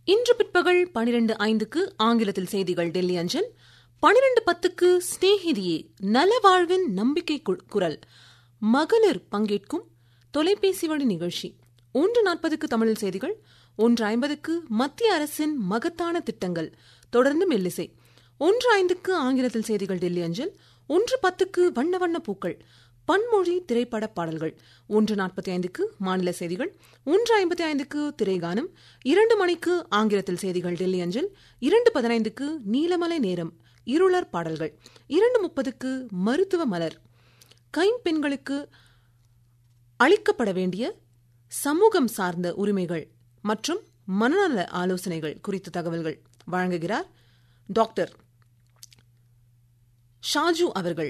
இன்று பிற்பகல் 12:05 ஆங்கிலத்தில் செய்திகள் டெல்லி அஞ்சல். 12:10 ஸ்நேகிதியே நலவாழ்வின் நம்பிக்கை குரல் மகளிர் பங்கேற்கும் தொலைபேசி வழி நிகழ்ச்சி. 1:40 தமிழில் செய்திகள். 1:50 மத்திய அரசின் மகத்தான திட்டங்கள். தொடர்ந்து மெல்லிசை. 1:05 ஆங்கிலத்தில் செய்திகள் டெல்லி அஞ்சல். 1:10 வண்ண வண்ண பூக்கள் பன்மொழி திரைப்பட பாடல்கள். 1:45 மாநில செய்திகள். 1:55 திரைகானம். 2 மணிக்கு ஆங்கிலத்தில் செய்திகள் டெல்லி அஞ்சல். 2:15 நீலமலை நேரம் இருளர் பாடல்கள். 2:30 மருத்துவ மலர் கைம்பெண்களுக்கு அளிக்கப்பட வேண்டிய சமூகம் சார்ந்த உரிமைகள் மற்றும் மனநல ஆலோசனைகள் குறித்த தகவல்கள் வழங்குகிறார் டாக்டர் ஷாஜு அவர்கள்.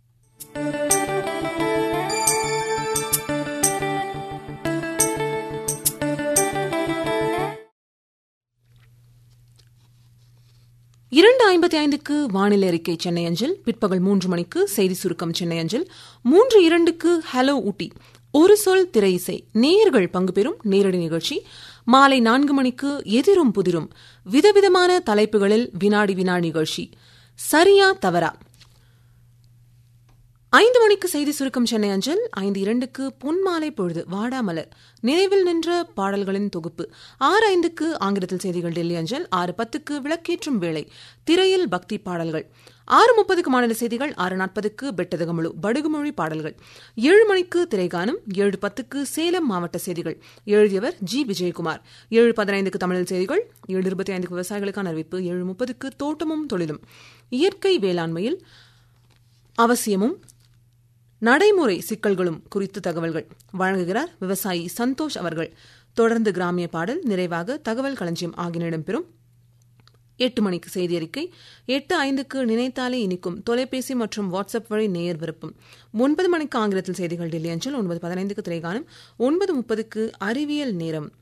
இரண்டு 55 வானிலை அறிக்கை சென்னை அஞ்சல். பிற்பகல் 3 மணிக்கு செய்தி சுருக்கம் சென்னை அஞ்சல். 3:02 ஹலோ ஊட்டி ஒரு சொல் திரை இசை நேயர்கள் பங்கு பெறும் நேரடி நிகழ்ச்சி. மாலை 4 மணிக்கு எதிரும் புதிரும் விதவிதமான தலைப்புகளில் வினாடி வினா நிகழ்ச்சி. சரியா தவறா. 5 மணிக்கு செய்தி சுருக்கம் சென்னை அஞ்சல். 5:02 பொன்மாலை பொழுது வாடாமலர் நினைவில் நின்ற பாடல்களின் தொகுப்பு. 6:05 ஆங்கிலத்தில் செய்திகள் டெல்லி அஞ்சல். 6:10 விளக்கேற்றும் வேளை திரையில் பக்தி பாடல்கள். 6:30 மாநில செய்திகள். 6:40 பெட்டதகமுழு படுகுமொழி பாடல்கள். 7 மணிக்கு திரைகானம். 7:10 சேலம் மாவட்ட செய்திகள். எழுதியவர் ஜி. விஜயகுமார். 7:15 தமிழில் செய்திகள். 7:25 விவசாயிகளுக்கான அறிவிப்பு. 7:30 தோட்டமும் தொழிலும் இயற்கை வேளாண்மையில் அவசியமும் நடைமுறை சிக்கல்களும் குறித்து தகவல்கள் வழங்குகிறார் விவசாயி சந்தோஷ் அவர்கள். தொடர்ந்து கிராமிய பாடல், நிறைவாக தகவல் களஞ்சியம் ஆகிய இடம்பெறும். 8 மணிக்கு செய்தி அறிக்கை. 8:05 நினைத்தாலே இனிக்கும் தொலைபேசி மற்றும் வாட்ஸ்அப் வழி நேயர் விருப்பம். 9 மணிக்கு ஆங்கிலத்தில் செய்திகள் டெல்லி அஞ்சல். 9:15 திரைகானம். 9:30 அறிவியல் நேரம்.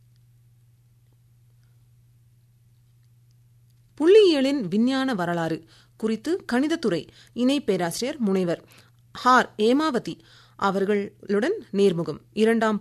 புள்ளியியலின் விஞ்ஞான வரலாறு குறித்து கணிதத்துறை இணை பேராசிரியர் முனைவர் ஹார் ஏமாவதி அவர்களுடன் நேர்முகம். 2ஆம்